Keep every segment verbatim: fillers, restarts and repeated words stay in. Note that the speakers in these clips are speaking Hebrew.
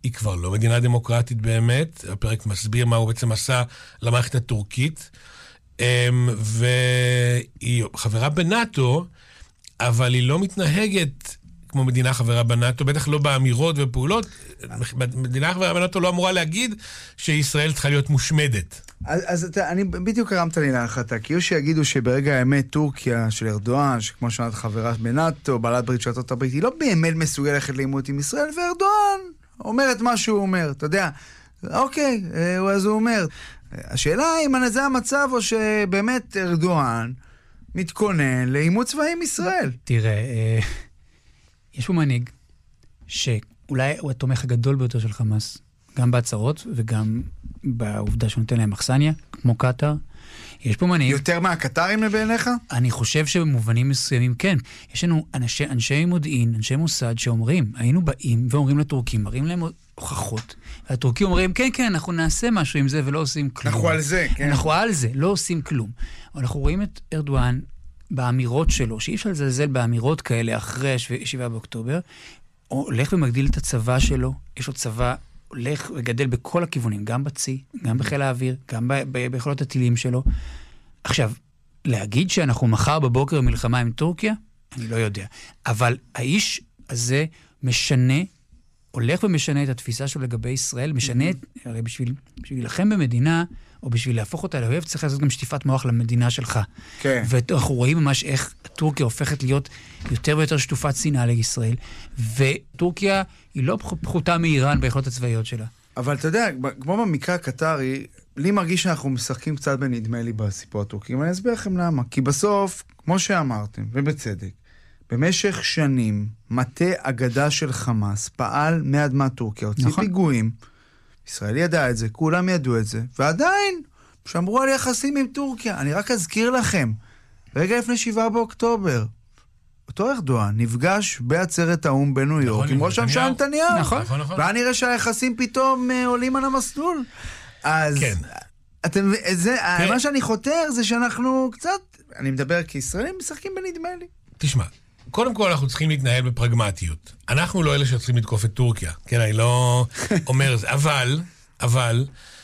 היא כבר לא מדינה דמוקרטית באמת, הפרק מסביר מה הוא בעצם עשה למערכת הטורקית, והיא חברה בנאטו, אבל היא לא מתנהגת כמו מדינה חברה בנאטו, בטח לא באמירות ופעולות. מדינה חברה בנאטו לא אמורה להגיד שישראל צריכה להיות מושמדת. אז, אז אתה, אני בדיוק הרמת לי להחלטה, כי יש שיגידו שברגע האמת טורקיה של ארדואן, שכמו שנת חברה בנאטו, בעלת ברית של ארצות הברית, היא לא באמת מסוגלת ללכת לעימות עם ישראל, וארדואן אומר את מה שהוא אומר, אתה יודע, אוקיי, אז הוא אומר. השאלה אם זה המצב, או שבאמת ארדואן מתכונן לעימות צבאי עם ישראל. תראה, יש פה מנהיג שאולי הוא התומך הגדול ביותר של חמאס, גם בהצהרות וגם בעובדה שהוא נותן להם מחסניה, כמו קטר. יש פה מנהיג... יותר מהקטרים בעיניך? אני חושב שבמובנים מסוימים כן. יש לנו אנשי, אנשי מודיעין, אנשי מוסד שאומרים, היינו באים ואומרים לטורקים, מראים להם הוכחות, והטורקים אומרים, כן, כן, אנחנו נעשה משהו עם זה ולא עושים כלום. אנחנו על זה, כן. אנחנו על זה, לא עושים כלום. אנחנו רואים את ארדואן באמירות שלו, שאי אפשר לזלזל באמירות כאלה אחרי שבעה באוקטובר, הוא הולך ומגדיל את הצבא שלו, יש לו צבא, הולך וגדל בכל הכיוונים, גם בצי, גם בחיל האוויר, גם ביכולות הטילים שלו. עכשיו, להגיד שאנחנו מחר בבוקר מלחמה עם טורקיה, אני לא יודע. אבל האיש הזה משנה, הולך ומשנה את התפיסה שלו לגבי ישראל, משנה, הרי בשביל, בשביל לכם במדינה, או בשביל להפוך אותה לאויב, צריך לעשות גם שטיפת מוח למדינה שלך. כן. ואנחנו רואים ממש איך טורקיה הופכת להיות יותר ויותר שטופת שנאה לישראל, וטורקיה היא לא פחותה מאיראן ביכולות הצבאיות שלה. אבל אתה יודע, כמו במקרה הקטרי, לי מרגיש שאנחנו משחקים קצת בנדמה לי בסיפור הטורקי, ואני אסביר לכם למה. כי בסוף, כמו שאמרתם, ובצדק, במשך שנים, מטה אגדה של חמאס פעל מאדמת טורקיה, הוציא נכון. פיגועים, ישראל ידע את זה, כולם ידעו את זה, ועדיין שמרו על יחסים עם טורקיה. אני רק אזכיר לכם, רגע לפני שבעה באוקטובר, אותו ארדואן נפגש בעצרת האום בניו יורק עם ראש הממשלה נתניהו. נכון. והיה נראה שהיחסים פתאום עולים על המסלול. אז אתם, מה שאני חותר זה שאנחנו קצת, אני מדבר כישראלים, משחקים בנדמה לי. תשמע, קודם כל אנחנו צריכים להתנהל בפרגמטיות. אנחנו לא אלה שצריכים לתקוף את טורקיה. כן, אני לא אומר זה. אבל, אבל,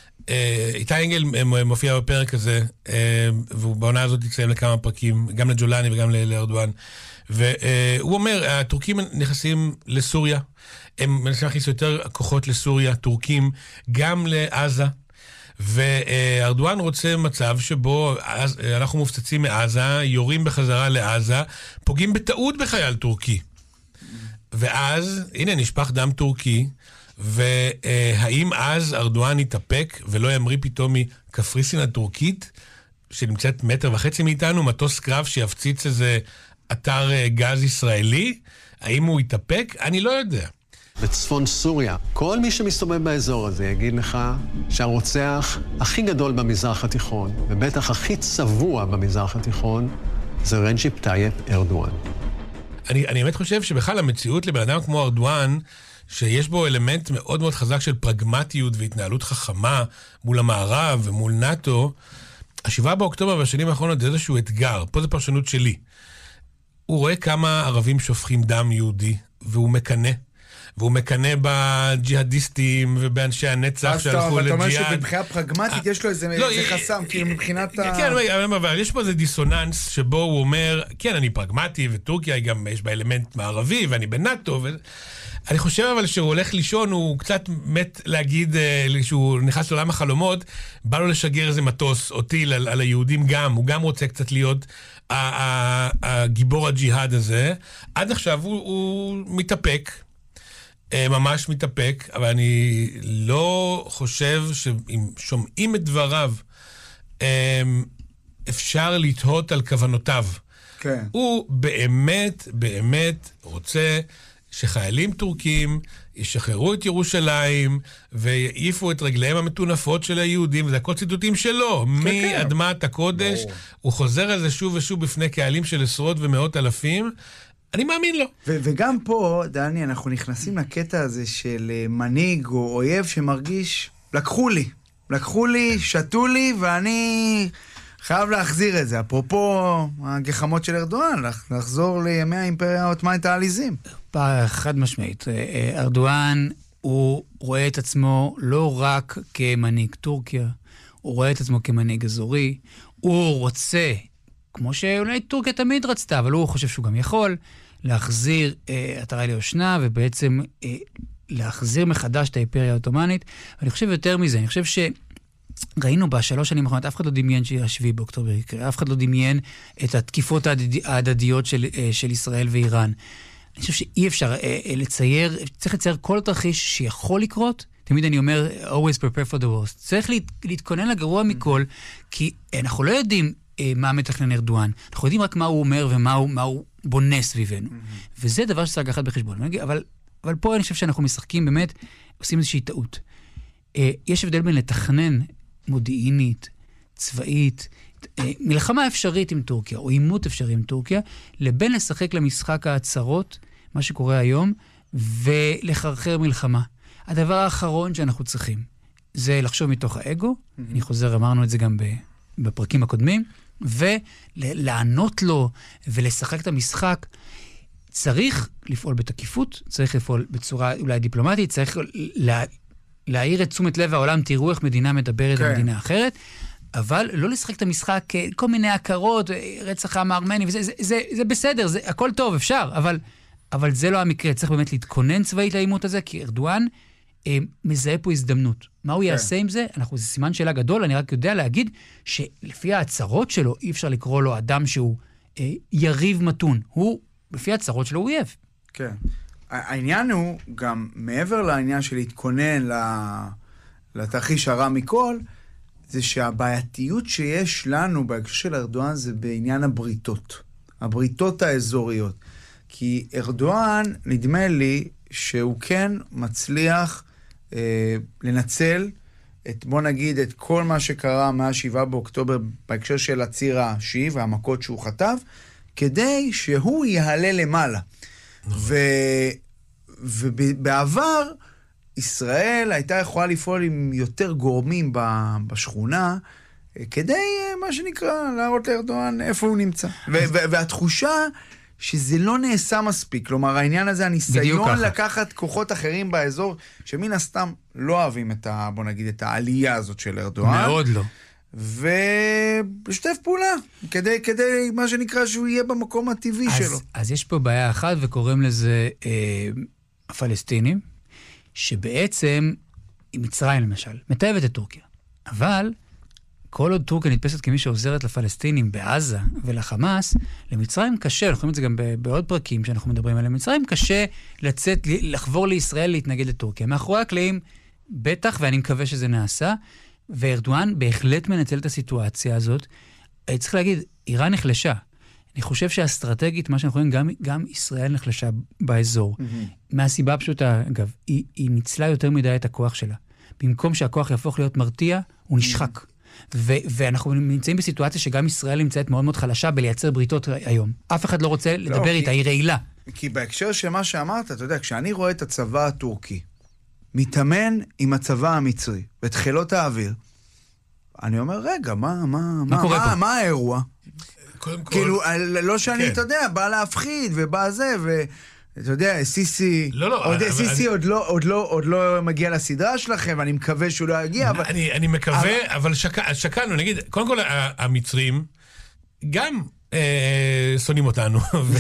איתי אנגל מופיע בפרק הזה, ובעונה הזאת יצאים לכמה פרקים, גם לג'ולני וגם לארדואן, והוא אומר, הטורקים נכנסים לסוריה, הם מנסים להכניס יותר כוחות לסוריה, טורקים, גם לעזה, וארדואן רוצה מצב שבו אנחנו מופצצים מעזה, יורים בחזרה לעזה, פוגעים בטעות בחייל טורקי. ואז, הנה, נשפך דם טורקי, והאם אז ארדואן יתאפק ולא ימריא פתאום מקפריסין הטורקית, שנמצאת מטר וחצי מאיתנו, מטוס קרב שיפציץ איזה אתר גז ישראלי? האם הוא יתאפק? אני לא יודע. בצפון סוריה, כל מי שמסתובב באזור הזה יגיד לך שהרוצח הכי גדול במזרח התיכון, ובטח הכי צבוע במזרח התיכון, זה רג'פ טייפ ארדואן. אני, אני באמת חושב שבכלל המציאות לבן אדם כמו ארדואן, שיש בו אלמנט מאוד מאוד חזק של פרגמטיות והתנהלות חכמה מול המערב ומול נאטו, השבעה באוקטובר והשנים האחרונות זה איזשהו אתגר, פה זה פרשנות שלי. הוא רואה כמה ערבים שופכים דם יהודי, והוא מקנה. והוא מקנה בג'יהדיסטים ובאנשי הנצח שהלכו לג'יהאד. אתה אומר שבבחינה פרגמטית יש לו איזה חסם, כאילו מבחינת ה... כן, אבל יש פה איזה דיסוננס שבו הוא אומר, כן, אני פרגמטי, וטורקיה גם יש בה אלמנט מערבי, ואני בנאטו, אני חושב אבל שהוא הולך לישון, הוא קצת מת להגיד שהוא נכנס לעולם החלומות, בא לו לשגר איזה מטוס או טיל על, על היהודים גם, הוא גם רוצה קצת להיות הגיבור הג'יהאד הזה. עד עכשיו הוא, הוא מתאפק, ממש מתאפק, אבל אני לא חושב שאם שומעים את דבריו, אפשר לתהות על כוונותיו. כן. הוא באמת, באמת רוצה שחיילים טורקים ישחררו את ירושלים ויעיפו את רגליהם המטונפות של היהודים, וזה הכל ציטוטים שלו, מאדמת הקודש. הוא חוזר על זה שוב ושוב בפני קהלים של עשרות ומאות אלפים. אני מאמין לו. ו- וגם פה, דני, אנחנו נכנסים לקטע הזה של מנהיג או אויב שמרגיש, לקחו לי, לקחו לי, שתו לי, ואני חייב להחזיר את זה. אפרופו הגחמות של ארדואן, לחזור לימי האימפריה העות'מאנית העליזים. חד משמעית. ארדואן הוא רואה את עצמו לא רק כמנהיג טורקיה, הוא רואה את עצמו כמנהיג אזורי, הוא רוצה, כמו שאולי טורקיה תמיד רצתה, אבל הוא חושב שהוא גם יכול, להחזיר אה, עטרה ליושנה, ובעצם אה, להחזיר מחדש את האימפריה העות'מאנית. ואני חושב יותר מזה, אני חושב שראינו בשלוש שנים האחרונות, אף אחד לא דמיין שהשביעי באוקטובר יקרה, אף אחד לא דמיין את התקיפות ההדדיות של, אה, של ישראל ואיראן. אני חושב שאי אפשר אה, אה, לצייר, צריך לצייר כל תרחיש שיכול לקרות. תמיד אני אומר, always prepare for the worst. צריך להת, להתכונן לגרוע מכל, כי אנחנו לא יודעים אה, מה מתכנן ארדואן. אנחנו יודעים רק מה הוא אומר ומה הוא, מה הוא בונה סביבנו. Mm-hmm. וזה דבר שצריך לקחת בחשבון. אבל, אבל פה אני חושב שאנחנו משחקים באמת, עושים איזושהי טעות. אה, יש הבדל בין לתכנן מודיעינית, צבאית, אה, מלחמה אפשרית עם טורקיה, או עימות אפשרי עם טורקיה, לבין לשחק למשחק ההצהרות, מה שקורה היום, ולחרחר מלחמה. הדבר האחרון שאנחנו צריכים, זה לחשוב מתוך האגו, mm-hmm. אני חוזר, אמרנו את זה גם בפרקים הקודמים, ולענות לו ולשחק את המשחק. צריך לפעול בתקיפות, צריך לפעול בצורה אולי דיפלומטית, צריך לה, להעיר את תשומת לב העולם, תראו איך מדינה מדברת על מדינה אחרת, אבל לא לשחק את המשחק, כל מיני הכרות, רצח העם הארמני, וזה, זה, זה, זה בסדר, זה, הכל טוב, אפשר, אבל, אבל זה לא המקרה, צריך באמת להתכונן צבאית לעימות הזה, כי ארדואן אה, מזהה פה הזדמנות. מה הוא יעשה עם זה? אנחנו, זה סימן שאלה גדול, אני רק יודע להגיד שלפי ההצהרות שלו, אי אפשר לקרוא לו אדם שהוא אה, יריב מתון. הוא, לפי ההצהרות שלו, הוא אויב. כן. העניין הוא גם מעבר לעניין של להתכונן לתרחיש הרע מכל, זה שהבעייתיות שיש לנו בהקשר של ארדואן זה בעניין הבריתות. הבריתות האזוריות. כי ארדואן, נדמה לי שהוא כן מצליח אה, לנצל את, בוא נגיד, את כל מה שקרה מה-שבעה באוקטובר בהקשר של הציר השיעי והמכות שהוא חטף, כדי שהוא יעלה למעלה. ו... ובעבר ישראל הייתה יכולה לפעול עם יותר גורמים בשכונה, כדי, מה שנקרא, להראות לארדואן איפה הוא נמצא. והתחושה שזה לא נעשה מספיק. כלומר, העניין הזה, הניסיון לקחת כוחות אחרים באזור, שמן הסתם לא אוהבים את ה, בוא נגיד, את העלייה הזאת של ארדואן. מאוד לא. ולשתף פעולה, כדי, כדי, מה שנקרא, שהוא יהיה במקום הטבעי אז, שלו. אז יש פה בעיה אחת, וקוראים לזה אה, הפלסטינים, שבעצם, מצרים למשל, מטייבת את טורקיה. אבל, כל עוד טורקיה נתפסת כמי שעוזרת לפלסטינים בעזה ולחמאס, למצרים קשה, אנחנו רואים את זה גם בעוד פרקים שאנחנו מדברים עליהם, למצרים קשה לצאת, לחבור לישראל, להתנגד לטורקיה. מאחורי הקלעים, בטח, ואני מקווה שזה נעשה, וארדואן בהחלט מנצל את הסיטואציה הזאת. צריך להגיד, איראן נחלשה. אני חושב שהאסטרטגית, מה שאנחנו רואים, גם, גם ישראל נחלשה באזור. Mm-hmm. מהסיבה פשוטה, אגב, היא, היא ניצלה יותר מדי את הכוח שלה. במקום שהכוח יהפוך להיות מרתיע, הוא נשחק. Mm-hmm. ו- ואנחנו נמצאים בסיטואציה שגם ישראל נמצאת מאוד מאוד חלשה בלייצר בריתות היום. אף אחד לא רוצה לדבר לא, איתה, כי, היא רעילה. כי בהקשר של מה שאמרת, אתה יודע, כשאני רואה את הצבא הטורקי, מתאמן עם הצבא המצרי, ואת חילות האוויר, אני אומר, רגע, מה, מה, מה, מה, מה, מה האירוע? קודם כל... כאילו, לא שאני, כן. אתה יודע, בא להפחיד, ובא זה, ואתה יודע, סיסי, לא, לא, עוד, אבל, סיסי אני... עוד, לא, עוד, לא, עוד לא מגיע לסדרה שלכם, ואני מקווה שהוא לא יגיע, אבל... אני, אני מקווה, אבל, אבל שק... שקענו, נגיד, קודם כל, המצרים, גם... שונאים אותנו,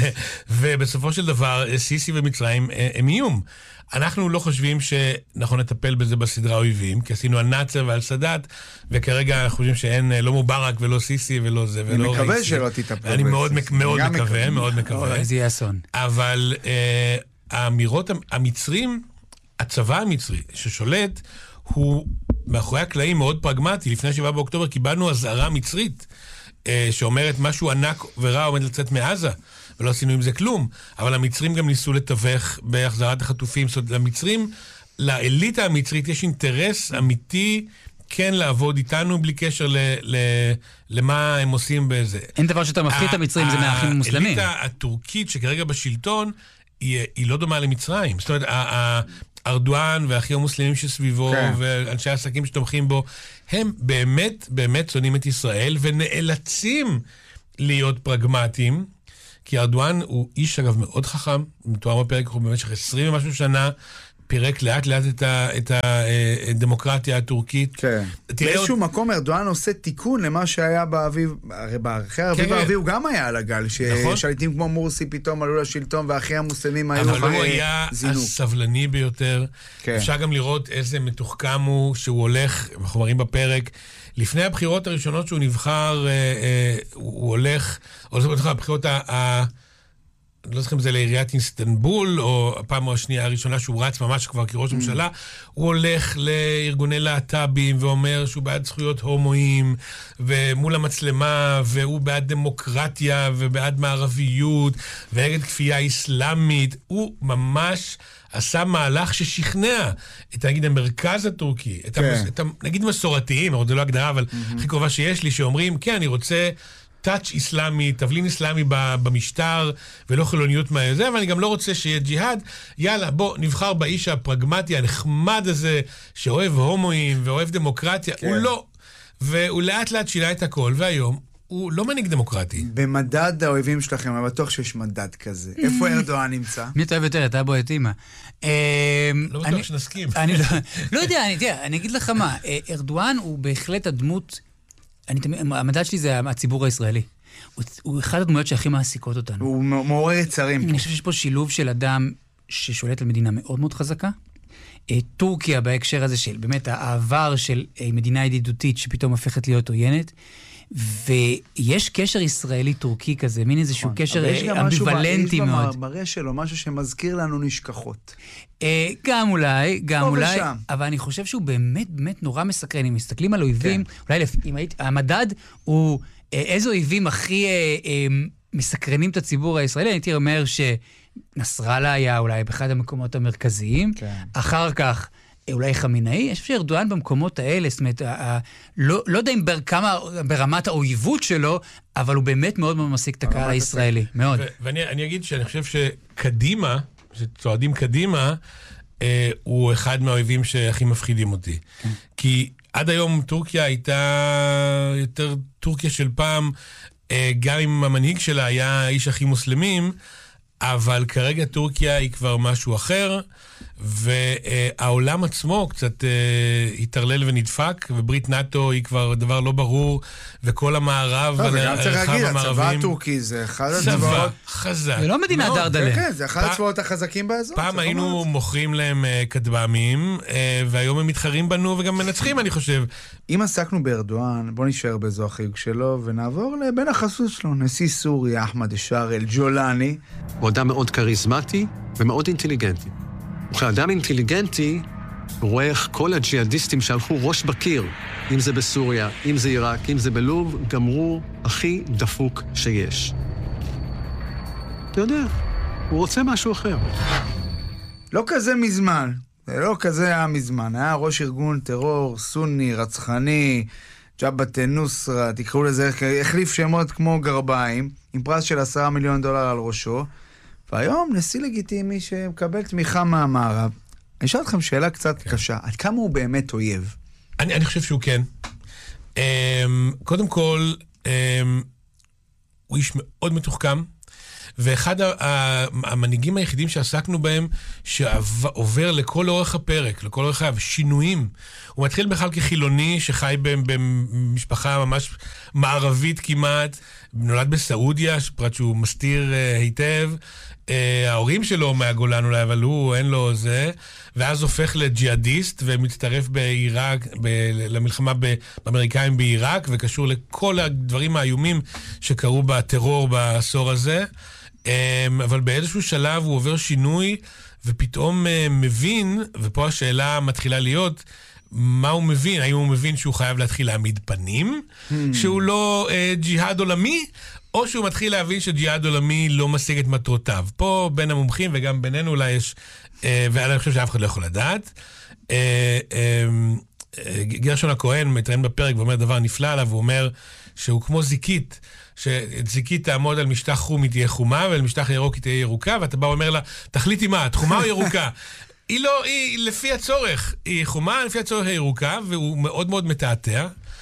ובסופו של דבר, סיסי ומצרים הם איום. אנחנו לא חושבים שאנחנו נטפל בזה בסדרה אויבים, כי עשינו על נאצר ועל סאדאת, וכרגע אנחנו חושבים שאין לא מובארק ולא סיסי ולא זה ולא רייסי. אני מקווה שלא תטפל. אני מאוד מקווה, מאוד מקווה. זה יהיה אסון. אבל האמירות, המצרים, הצבא המצרי ששולט, הוא מאחורי הקלעים מאוד פרגמטי. לפני שבעה באוקטובר קיבלנו אזהרה מצרית, שאומרת משהו ענק ורע עומד לצאת מעזה, ולא עשינו עם זה כלום, אבל המצרים גם ניסו לתווך בהחזרת החטופים. זאת אומרת, למצרים, לאליטה המצרית יש אינטרס אמיתי כן לעבוד איתנו בלי קשר ל, ל, למה הם עושים בזה. אין דבר שאתה מפחיד את המצרים, זה מהאחים המוסלמים. האליטה הטורקית שכרגע בשלטון, היא, היא לא דומה למצרים. זאת אומרת, ארדואן והאחים המוסלמים שסביבו, כן. ואנשי העסקים שתומכים בו, הם באמת, באמת שונאים את ישראל, ונאלצים להיות פרגמטיים, כי ארדואן הוא איש, אגב, מאוד חכם, מתואר בפרק הוא במשך עשרים ומשהו שנה, פירק לאט לאט את, ה, את הדמוקרטיה הטורקית. כן. באיזשהו עוד... מקום ארדואן עושה תיקון למה שהיה באביב, הרי אחרי האביב כן. הערבי הוא גם היה על הגל, נכון. ששליטים כמו מורסי פתאום עלו לשלטון, ואחרי המוסלמים היו זינוק. אבל הוא היה זינוק. הסבלני ביותר. כן. אפשר גם לראות איזה מתוחכם הוא, שהוא הולך, אנחנו מראים בפרק, לפני הבחירות הראשונות שהוא נבחר, אה, אה, הוא הולך, או זאת אומרת, הבחירות ה... ה לא זוכר אם זה לעיריית אינסטנבול, או הפעם השנייה הראשונה שהוא רץ ממש כבר כראש ממשלה, הוא הולך לארגוני להט"בים ואומר שהוא בעד זכויות הומואים, ומול המצלמה, והוא בעד דמוקרטיה, ובעד מערביות, ונגד כפייה איסלאמית. הוא ממש עשה מהלך ששכנע את, נגיד, המרכז הטורקי, את, המס, את נגיד מסורתיים, אבל זה לא הגדרה, אבל הכי קרובה שיש לי, שאומרים, כן, אני רוצה טאץ' איסלאמי, תבלין איסלאמי במשטר, ולא חילוניות מהזה, אבל אני גם לא רוצה שיהיה ג'יהאד. יאללה, בוא, נבחר באיש הפרגמטי, הנחמד הזה, שאוהב הומואים ואוהב דמוקרטיה. כן. הוא לא. והוא לאט לאט שינה את הכל, והיום הוא לא מנהיג דמוקרטי. במדד האויבים שלכם, אני בטוח שיש מדד כזה. איפה ארדואן נמצא? מי אתה אוהב יותר? אתה בו את אימא. לא בטוח שנסכים. לא יודע, אני אגיד לך מה, ארדואן הוא בהחלט הדמות, המדד שלי זה הציבור הישראלי. הוא אחד הדמויות שהכי מעסיקות אותנו. הוא מעורר יצרים. אני חושב שיש פה שילוב של אדם ששולט על מדינה מאוד מאוד חזקה. טורקיה בהקשר הזה של באמת העבר של מדינה ידידותית שפתאום הופכת להיות עוינת. ויש קשר ישראלי-טורקי כזה, מין איזשהו קשר אמביוולנטי מאוד. יש במראה שלו משהו שמזכיר לנו נשכחות. גם אולי, גם אולי, אבל אני חושב שהוא באמת באמת נורא מסקרן. אם מסתכלים על אויבים, אולי המדד הוא איזה אויבים הכי מסקרנים את הציבור הישראלי. אני הייתי אומר שנסראללה היה אולי באחד המקומות המרכזיים, אחר כך אולי חמינאי, אני חושב שארדואן במקומות האלה, זאת אומרת, לא, לא יודע אם כמה ברמת האויבות שלו, אבל הוא באמת מאוד מאוד מסיק את הקהל הישראלי, מאוד. ואני אני אגיד שאני חושב שקדימה, שצועדים קדימה, אה, הוא אחד מהאויבים שהכי מפחידים אותי. כן. כי עד היום טורקיה הייתה יותר טורקיה של פעם, אה, גם אם המנהיג שלה היה האיש הכי מוסלמים, אבל כרגע טורקיה היא כבר משהו אחר, והעולם עצמו קצת התערלל ונדפק, וברית נאטו היא כבר דבר לא ברור, וכל המערב, וגם צריך להגיד, הצבא הטורקי זה אחד הצבאות חזק. זה לא מדינה דרדלה. כן, זה אחד הצבאות החזקים באזור. פעם היינו מוכרים להם כדבמים, והיום הם מתחרים בנו וגם מנצחים, אני חושב. אם עסקנו בארדואן, בוא נשאר באזור החיוג שלו, ונעבור לבן החסות שלו, נשיא סוריה, אחמד א-שאר אל-ג'ולאני. הוא אדם מאוד קריזמטי ומאוד אינטליגנטי. וכאדם אינטליגנטי, הוא רואה איך כל הג'יהאדיסטים שהלכו ראש בקיר, אם זה בסוריה, אם זה עיראק, אם זה בלוב, גמרו הכי דפוק שיש. אתה יודע, הוא רוצה משהו אחר. לא כזה מזמן, זה לא כזה היה מזמן, היה ראש ארגון טרור, סוני, רצחני, ג'בהת א-נוסרה, תקראו לזה, החליף שמות כמו גרביים, עם פרס של עשרה מיליון דולר על ראשו, והיום נשיא לגיטימי שמקבל תמיכה מהמערב. אני אשאל אתכם שאלה קצת כן. קשה, עד כמה הוא באמת אויב? אני, אני חושב שהוא כן. Um, קודם כל, um, הוא איש מאוד מתוחכם, ואחד המנהיגים היחידים שעסקנו בהם, שעובר לכל אורך הפרק, לכל אורך השינויים. הוא מתחיל בכלל כחילוני, שחי במשפחה ממש מערבית כמעט, נולד בסעודיה, פרט שהוא מסתיר uh, היטב, uh, ההורים שלו מהגולן אולי, אבל הוא, אין לו זה, ואז הופך לג'יהאדיסט, ומצטרף בעיראק, ב- למלחמה באמריקאים בעיראק, וקשור לכל הדברים האיומים שקרו בטרור בעשור הזה, um, אבל באיזשהו שלב הוא עובר שינוי, ופתאום uh, מבין, ופה השאלה מתחילה להיות, מה הוא מבין? האם הוא מבין שהוא חייב להתחיל להעמיד פנים? Hmm. שהוא לא אה, ג'יהאד עולמי? או שהוא מתחיל להבין שג'יהאד עולמי לא משיג את מטרותיו? פה בין המומחים וגם בינינו אולי יש, אה, ואני חושב שאף אחד לא יכול לדעת. אה, אה, אה, גרשון הכהן מתראיין בפרק ואומר דבר נפלא עליו, הוא אומר שהוא כמו זיקית, שזיקית תעמוד על משטח חום היא תהיה חומה, ועל משטח ירוק היא תהיה ירוקה, ואתה בא ואומר לה, תחליטי מה, את חומה או ירוקה? היא לא, היא לפי הצורך, היא חומה, לפי הצורך היא ירוקה, והוא מאוד מאוד מתעתע.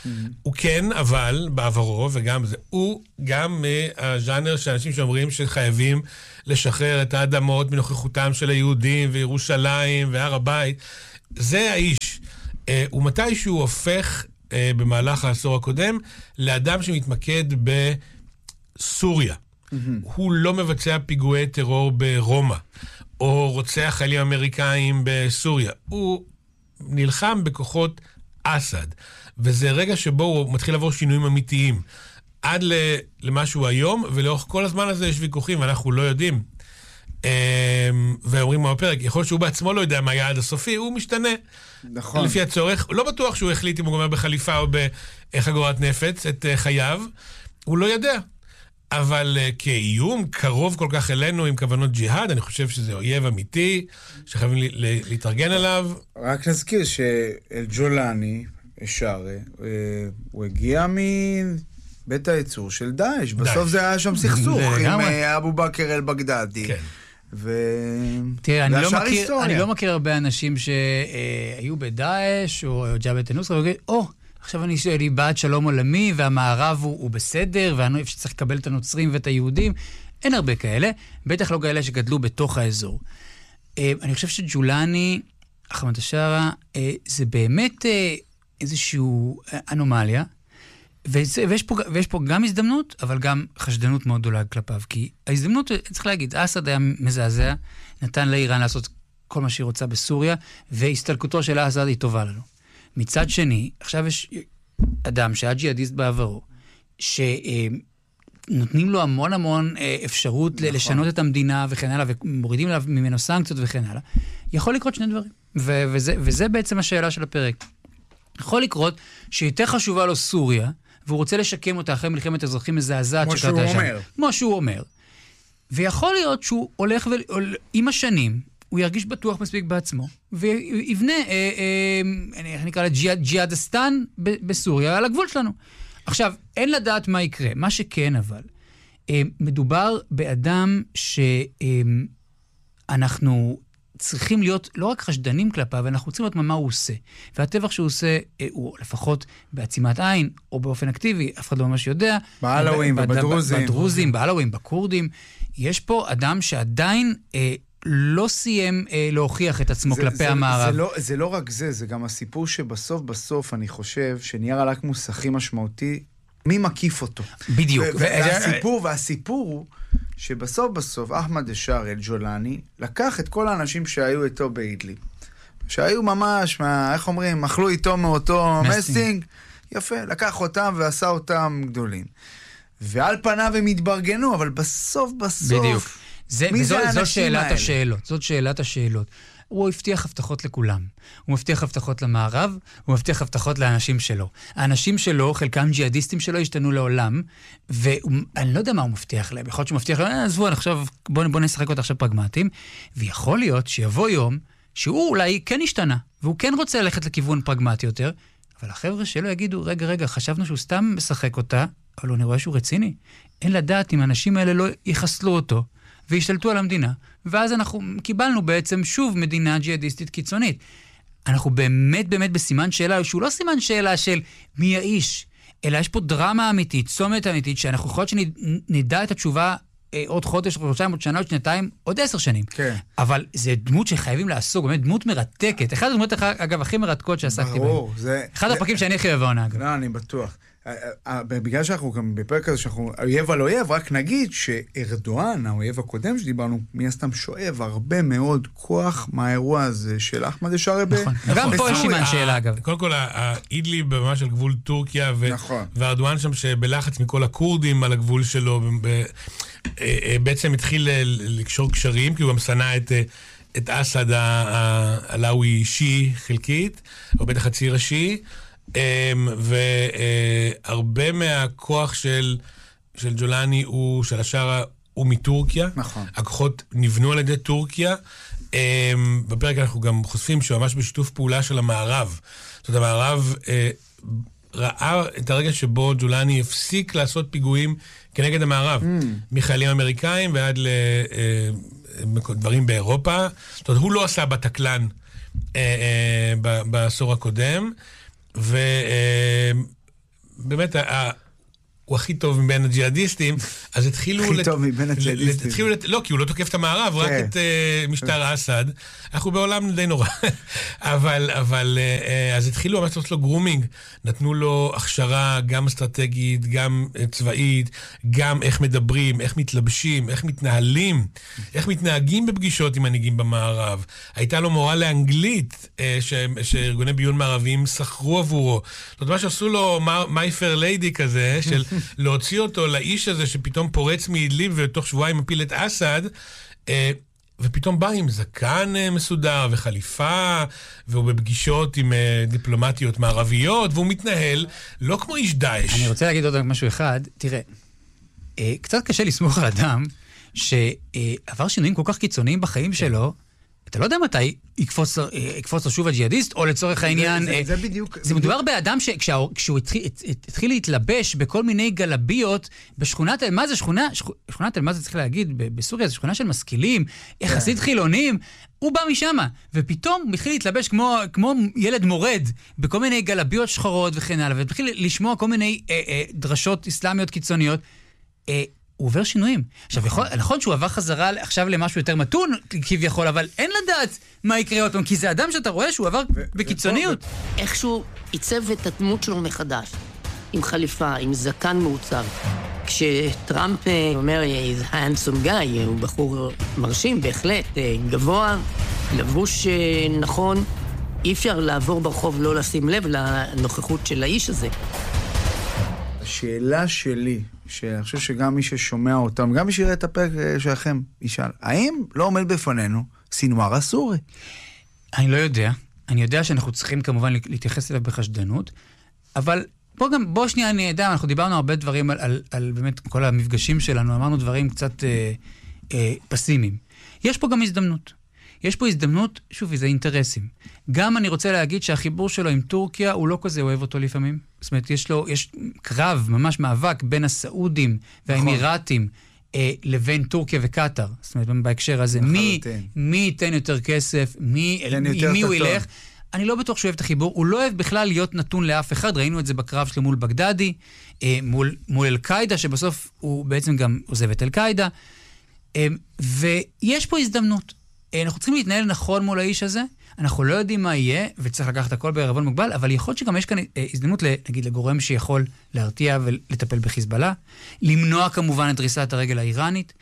הוא כן, אבל בעברו, וגם זה, הוא גם מהז'אנר של אנשים שאומרים שחייבים לשחרר את האדמות מנוכחותם של היהודים וירושלים והר הבית. זה האיש. הוא מתישהו הופך במהלך העשור הקודם לאדם שמתמקד בסוריה. הוא לא מבצע פיגועי טרור ברומא, או רוצח חיילים אמריקאים בסוריה. הוא נלחם בכוחות אסד, וזה רגע שבו הוא מתחיל לעבור שינויים אמיתיים. עד למה שהוא היום, ולאורך כל הזמן הזה יש ויכוחים, ואנחנו לא יודעים. ואומרים מהפרק, יכול להיות שהוא בעצמו לא יודע מה היעד הסופי, הוא משתנה. נכון. לפי הצורך, לא בטוח שהוא החליט אם הוא גומר בחליפה או בחגורת נפץ את חייו, הוא לא יודע. אבל uh, כאיום קרוב כל כך אלינו עם כוונות ג'יהאד, אני חושב שזה אויב אמיתי, שחייבים ל- ל- להתארגן עליו. רק נזכיר שאל-ג'ולני, שרה, הוא הגיע מבית הייצור של דאעש. בסוף זה היה שם סכסוך עם אבו בכר אל-בגדדי. כן. ו... תראה, אני לא, מכיר, אני לא מכיר הרבה אנשים שהיו בדאעש או ג'בהת א-נוסרה, וגידו, או, עכשיו אני שואלי בעד שלום עולמי, והמערב הוא, הוא בסדר, ואני שצריך לקבל את הנוצרים ואת היהודים. אין הרבה כאלה, בטח לא כאלה שגדלו בתוך האזור. אני חושב שג'ולני, אחמד א-שרה, זה באמת איזושהי אנומליה, וזה, ויש, פה, ויש פה גם הזדמנות, אבל גם חשדנות מאוד גדולה כלפיו. כי ההזדמנות, צריך להגיד, אסד היה מזעזע, נתן לאיראן לעשות כל מה שהיא רוצה בסוריה, והסתלקותו של אסד היא טובה לנו. מצד שני, עכשיו יש אדם שהיה ג'יהאדיסט בעברו, שנותנים לו המון המון אפשרות נכון. לשנות את המדינה וכן הלאה, ומורידים עליו ממנו סנקציות וכן הלאה. יכול לקרות שני דברים. ו- וזה, וזה בעצם השאלה של הפרק. יכול לקרות שיותר חשובה לו סוריה, והוא רוצה לשקם אותה אחרי מלחמת אזרחים מזעזעת. כמו שהוא אומר. כמו שהוא אומר. ויכול להיות שהוא הולך עם השנים, הוא ירגיש בטוח מספיק בעצמו, ויבנה, איך נקרא לה, ג'יהאדסטן בסוריה, על הגבול שלנו. עכשיו, אין לדעת מה יקרה. מה שכן אבל, מדובר באדם שאנחנו צריכים להיות לא רק חשדנים כלפיו, אנחנו צריכים להיות מה הוא עושה. והטבח שהוא עושה, הוא לפחות בעצימת עין, או באופן אקטיבי, אף אחד לא ממש יודע. בעלווים, בדרוזים. בדרוזים, בעלווים, בכורדים. יש פה אדם שעדיין לא סיים להוכיח את עצמו כלפי המערב. זה לא רק זה, זה גם הסיפור שבסוף בסוף אני חושב שנייר הלקמוס הכי משמעותי, מי מקיף אותו. בדיוק. והסיפור, והסיפור הוא שבסוף בסוף אחמד א-שרה אל-ג'ולני לקח את כל האנשים שהיו איתו באידליב, שהיו ממש, איך אומרים, אכלו איתו מאותו מסטינג, יפה, לקח אותם ועשה אותם גדולים. ועל פניו הם התברגנו, אבל בסוף בסוף, בדיוק. זה, וזו, זו שאלת האלה? השאלות, זאת שאלת השאלות. הוא הבטיח הבטחות לכולם. הוא מבטיח הבטחות למערב, הוא מבטיח הבטחות לאנשים שלו. האנשים שלו, חלקם ג'יהאדיסטים שלו, השתנו לעולם, ואני לא יודע מה הוא מבטיח להם. יכול להיות שהוא מבטיח להם, עזבו, עכשיו, בואו בוא נשחק אותה עכשיו פרגמטיים, ויכול להיות שיבוא יום שהוא אולי כן השתנה, והוא כן רוצה ללכת לכיוון פרגמטי יותר, אבל החבר'ה שלו יגידו, רגע, רגע, חשבנו שהוא סתם משחק אותה, אבל הוא נראה שהוא רציני. אין לדעת אם האנשים האלה לא יחסלו אותו, והשתלטו על המדינה, ואז אנחנו קיבלנו בעצם שוב מדינה ג'יהאדיסטית קיצונית. אנחנו באמת באמת בסימן שאלה, שהוא לא סימן שאלה של מי האיש, אלא יש פה דרמה אמיתית, צומת אמיתית, שאנחנו יכולות שנדע את התשובה אה, עוד חודש, עוד חודשיים, עוד שנה, עוד שנתיים, עוד עשר שנים. כן. אבל זה דמות שחייבים לעסוק, באמת דמות מרתקת. אחד הדמות, אגב, הכי מרתקות שעסקתי בהן. ברור, זה... אחד הפרקים שאני הכי אוהב העונה, אגב. לא, אני בטוח. בגלל שאנחנו גם בפרק הזה שאנחנו אויב על אויב, רק נגיד שארדואן, האויב הקודם שדיברנו, מי הסתם שואב הרבה מאוד כוח מהאירוע הזה של אחמד א-שרה בסוריה. גם פה יש סימן שאלה, אגב. קודם כל, האידליב ממש על גבול טורקיה, וארדואן שם שבלחץ מכל הכורדים על הגבול שלו, בעצם התחיל לקשור קשרים, כי הוא גם שנא את אסד הלאווי אישי חלקית, או בטח הציר השיעי, והרבה מהכוח של של ג'ולני הוא, של א-שרה, הוא מטורקיה. נכון. הכוחות נבנו על ידי טורקיה. בפרק אנחנו גם חושפים שהוא ממש בשיתוף פעולה של המערב. זאת אומרת, המערב ראה את הרגע שבו ג'ולני הפסיק לעשות פיגועים כנגד המערב. מחיילים אמריקאים ועד לדברים באירופה. זאת אומרת, הוא לא עשה בטקלן בעשור הקודם. באמת, הוא הכי טוב מבין הג'יהאדיסטים, אז התחילו... הכי טוב מבין הג'יהאדיסטים. לא, כי הוא לא תוקף את המערב, רק את משטר אסד. אנחנו בעולם די נורא. אבל, אז התחילו ממש לעשות לו גרומינג, נתנו לו הכשרה גם אסטרטגית, גם צבאית, גם איך מדברים, איך מתלבשים, איך מתנהלים, איך מתנהגים בפגישות עם מנהיגים במערב. הייתה לו מורה לאנגלית, שארגוני ביון מערביים שכרו עבורו. זאת אומרת, מה שעשו לו My Fair Lady כזה, של להוציא אותו לאיש הזה שפתאום פורץ מאדליב ותוך שבועיים מפיל את אסד, ופתאום בא עם זקן מסודר וחליפה, והוא בפגישות עם דיפלומטיות מערביות, והוא מתנהל לא כמו איש דאעש. אני רוצה להגיד עוד משהו אחד. תראה, קצת קשה לסמוך על אדם שעבר שינויים כל כך קיצוניים בחיים שלו, אתה לא יודע מתי יקפוץ, יקפוץ לו שוב הג'יהאדיסט, או לצורך העניין... זה, זה, זה בדיוק... זה מדובר באדם שכשהוא התחיל, התחיל להתלבש בכל מיני גלביות, בשכונת אל-מאז, זה שכונה, שכונת אל-מאז, צריך להגיד, בסוריה, זו שכונה של משכילים, יחסית חילונים, הוא בא משם, ופתאום הוא התחיל להתלבש כמו, כמו ילד מורד, בכל מיני גלביות שחורות וכן הלאה, והתחיל לשמוע כל מיני אה, אה, דרשות אסלאמיות קיצוניות, אה, הוא עובר שינויים. עכשיו, יכול, נכון שהוא עבר חזרה עכשיו למשהו יותר מתון, כביכול, אבל אין לדעת מה יקרה אותו, כי זה אדם שאתה רואה שהוא עבר בקיצוניות. איכשהו עיצב את הדמות שלו מחדש, עם חליפה, עם זקן מעוצב. כשטראמפ אומר, he's a handsome guy, הוא בחור מרשים, בהחלט, גבוה, לבוש נכון, אי אפשר לעבור ברחוב לא לשים לב לנוכחות של האיש הזה. השאלה שלי, שאני חושב שגם מי ששומע אותם, גם מי שיראה את הפרק שלכם, ישאל, האם לא עומד בפנינו סינואר הסורי? אני לא יודע. אני יודע שאנחנו צריכים כמובן להתייחס אליו בחשדנות, אבל בוא גם, בוא שנייה אני יודע, אנחנו דיברנו הרבה דברים על, על, על באמת כל המפגשים שלנו, אמרנו דברים קצת אה, אה, פסימיים. יש פה גם הזדמנות. יש פה הזדמנות, שוב, זה אינטרסים. גם אני רוצה להגיד שהחיבור שלו עם טורקיה, הוא לא כזה אוהב אותו לפעמים. זאת אומרת, יש לו, יש קרב, ממש מאבק, בין הסעודים והאמירתים, אה, לבין טורקיה וקטר. זאת אומרת, בהקשר הזה, מי, מי ייתן יותר כסף, מי, מי, מי הוא ילך. אני לא בטוח שהוא אוהב את החיבור, הוא לא אוהב בכלל להיות נתון לאף אחד, ראינו את זה בקרב שלו מול בגדדי, אה, מול, מול אל-קאידה, שבסוף הוא בעצם גם עוזב את אל-קאידה, אה, ויש פה הזדמנות. אנחנו צריכים להתנהל נכון מול האיש הזה, אנחנו לא יודעים מה יהיה, וצריך לקחת הכל בערבון מוגבל, אבל יכול להיות שגם יש כאן הזדמנות, נגיד, לגורם שיכול להרתיע ולטפל בחיזבאללה, למנוע כמובן את דריסת הרגל האיראנית,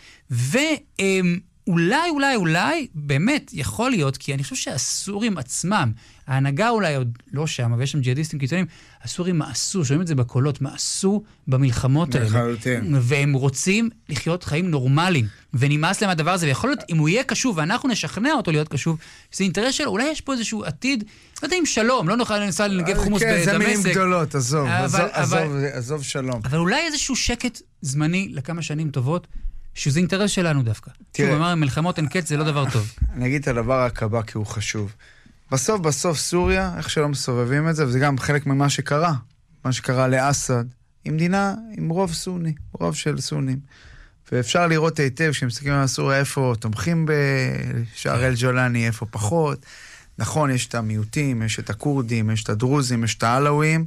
ואולי, אולי, אולי, באמת יכול להיות, כי אני חושב שהסורים עצמם, ההנהגה אולי עוד לא שם, אבל יש שם ג'יהאדיסטים קיצוניים, הסורים מעשו, שומעים את זה בקולות, מעשו במלחמות האלה, והם רוצים לחיות חיים נורמליים, ונמאס להם הדבר הזה, ויכול להיות, אם הוא יהיה קשוב, ואנחנו נשכנע אותו להיות קשוב, זה אינטרס שלו, אולי יש פה איזשהו עתיד, לא יודע אם שלום, לא נוכל לנסוע לנגב חומוס בדמשק. כן, זה מילים גדולות, עזוב, עזוב שלום. אבל אולי איזשהו שקט זמני לכמה שנים טובות, שזה אינטרס שלנו דווקא. שוב, אמר, מלחמות אין קץ, זה לא דבר טוב. אני אגיד את הדבר הקבע, כי הוא חשוב. בסוף, בסוף, סוריה, איך שלא מסובבים את זה, וזה גם חלק ממה שקרה, מה שקרה לאסד, היא מדינה עם רוב סוני, רוב של סונים. ואפשר לראות היטב, כשמסתכלים על סוריה, איפה תומכים בשער אל-ג'ולני, איפה פחות. נכון, יש את המיעוטים, יש את הקורדים, יש את הדרוזים, יש את העלווים,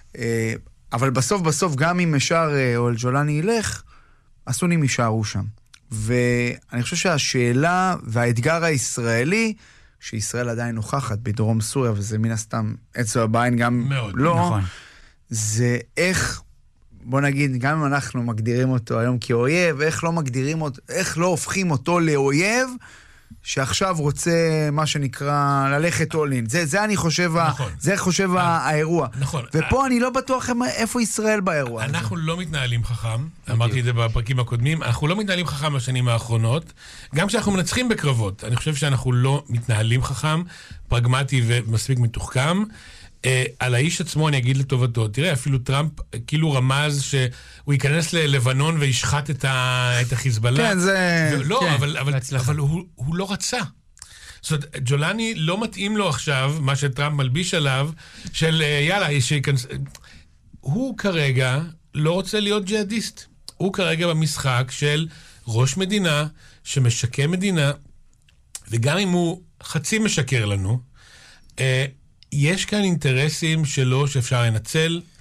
אבל בסוף, בסוף, גם אם שער אל-ג'ולני ילך, הסונים יישארו שם. ואני חושב שהשאלה והאתגר הישראלי, שישראל עדיין נוכחת בדרום סוריה, וזה מן הסתם אצבע בעין גם מאוד, לא, נכון. זה איך, בוא נגיד, גם אם אנחנו מגדירים אותו היום כאויב, איך לא מגדירים אותו, איך לא הופכים אותו לאויב, שעכשיו רוצה, מה שנקרא, ללכת אולין. זה, זה אני חושב, נכון. זה חושב אה, האירוע. נכון. ופה אה, אני לא בטוח איפה ישראל באירוע. אנחנו הזה. לא מתנהלים חכם, אמרתי את זה בפרקים הקודמים, אנחנו לא מתנהלים חכם בשנים האחרונות, גם כשאנחנו מנצחים בקרבות. אני חושב שאנחנו לא מתנהלים חכם, פרגמטי ומספיק מתוחכם. אה, על האיש עצמו אני אגיד לטובתו, תראה, אפילו טראמפ כאילו רמז שהוא ייכנס ללבנון וישחט את, ה, את החיזבאללה. כן, זה... לא, כן, אבל, אבל, אבל הוא, הוא לא רצה. זאת אומרת, ג'ולני לא מתאים לו עכשיו, מה שטראמפ מלביש עליו, של יאללה, שיכנס... הוא כרגע לא רוצה להיות ג'יהאדיסט. הוא כרגע במשחק של ראש מדינה, שמשקר מדינה, וגם אם הוא חצי משקר לנו, אה, יש כאן אינטרסים שלו שאפשר לנצל,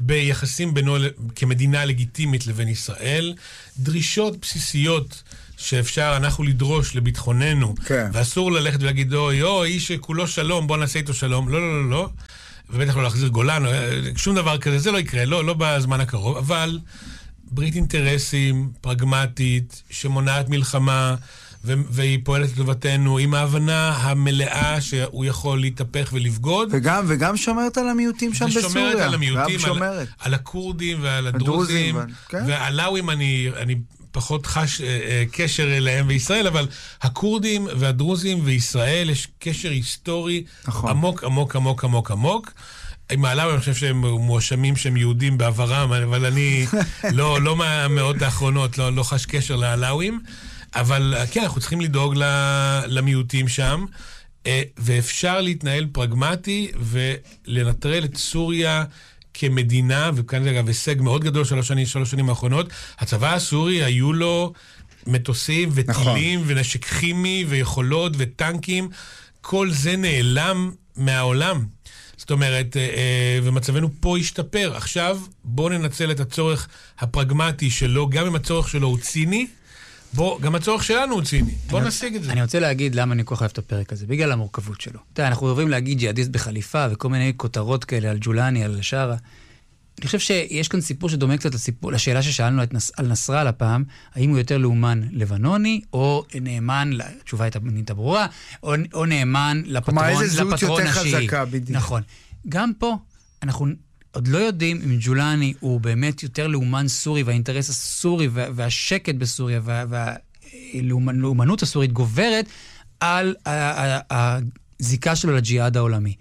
ביחסים בינו כמדינה לגיטימית לבין ישראל, דרישות בסיסיות שאפשר אנחנו לדרוש לביטחוננו, כן. ואסור ללכת ולהגיד, אוי, אוי, איש כולו שלום, בוא נעשה איתו שלום, לא, לא, לא, לא, ובטח לא להחזיר גולן, שום דבר כזה, זה לא יקרה, לא, לא בזמן הקרוב, אבל ברית אינטרסים, פרגמטית, שמונעת מלחמה, ו- והיא פועלת לטובתנו, עם ההבנה המלאה שהוא יכול להתהפך ולבגוד. וגם, וגם שומרת על המיעוטים שם בסוריה. ושומרת על המיעוטים, על, על הכורדים ועל הדרוזים, הדרוזים כן? והעלאווים אני, אני פחות חש אה, אה, קשר אליהם בישראל, אבל הכורדים והדרוזים וישראל יש קשר היסטורי נכון. עמוק, עמוק, עמוק, עמוק, עמוק. עם העלאווים אני חושב שהם מואשמים שהם יהודים בעברם, אבל אני לא, לא מהמאות האחרונות, לא, לא חש קשר לעלאווים. אבל כן, אנחנו צריכים לדאוג למיעוטים שם, ואפשר להתנהל פרגמטי ולנטרל את סוריה כמדינה, וכאן זה אגב הישג מאוד גדול של השנים, שלוש שנים האחרונות. הצבא הסורי היו לו מטוסים וטילים נכון. ונשק כימי ויכולות וטנקים, כל זה נעלם מהעולם. זאת אומרת, ומצבנו פה השתפר. עכשיו בואו ננצל את הצורך הפרגמטי שלו, גם אם הצורך שלו הוא ציני, בוא, גם הצורך שלנו הוא ציני. בוא נשיג את זה. אני רוצה להגיד למה אני כל כך אוהב את הפרק הזה, בגלל המורכבות שלו. תראה, אנחנו אוהבים להגיד ג'יהאדיסט בחליפה, וכל מיני כותרות כאלה על ג'ולני, על שרה. אני חושב שיש כאן סיפור שדומה קצת לסיפור, לשאלה ששאלנו על נסראללה פעם, האם הוא יותר לאומן לבנוני, או נאמן, התשובה הייתה ברורה, או, או נאמן לפטרון, לפטרון השיעי. נכון. גם פה, אנחנו עוד לא יודעים אם ג'ולני הוא באמת יותר לאומן סורי, והאינטרס הסורי והשקט בסוריה והלאומנות הסורית גוברת על הזיקה שלו לג'יהאד העולמי.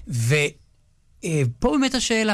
ופה באמת השאלה,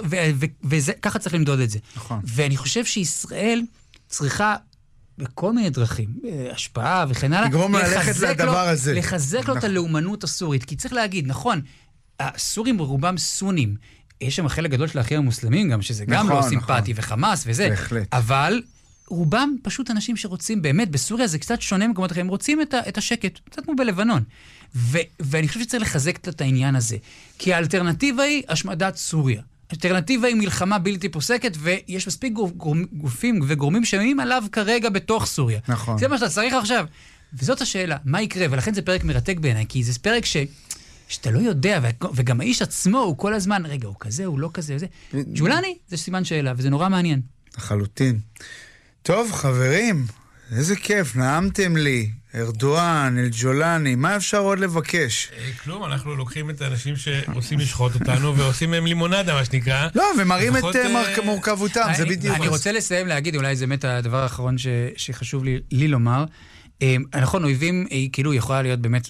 וככה צריך למדוד את זה. נכון. ואני חושב שישראל צריכה בכל מיני דרכים, השפעה וכן הלאה, לגרום ללכת לדבר הזה. לחזק לו את הלאומנות הסורית, כי צריך להגיד, נכון, הסורים ברובם סונים, יש שם חלק גדול של האחים המוסלמים גם, שזה גם לא סימפטי וחמאס וזה. אבל רובם פשוט אנשים שרוצים, באמת, בסוריה זה קצת שונה מקומות אחרים, הם רוצים את השקט, קצת כמו בלבנון. ואני חושב שצריך לחזק את העניין הזה. כי האלטרנטיבה היא השמדת סוריה. האלטרנטיבה היא מלחמה בלתי פוסקת, ויש מספיק גופים וגורמים שמים עליו כרגע בתוך סוריה. נכון. זה מה שאתה צריך עכשיו. וזאת השאלה, מה יקרה? ולכן זה פרק מרתק בעיניי, כי זה פרק ש... שאתה לא יודע, וגם האיש עצמו הוא כל הזמן, רגע, הוא כזה, הוא לא כזה, וזה. ג'ולני, זה סימן שאלה, וזה נורא מעניין. לחלוטין. טוב, חברים, איזה כיף, נעמתם לי. ארדואן, אל-ג'ולני, מה אפשר עוד לבקש? כלום, אנחנו לוקחים את האנשים שרוצים לשחוט אותנו, ועושים מהם לימונדה, מה שנקרא. לא, ומראים את מורכבותם, זה בדיוק. אני רוצה לסיים להגיד, אולי זה באמת הדבר האחרון שחשוב לי לומר. נכון, אויבים, כאילו יכולה להיות באמת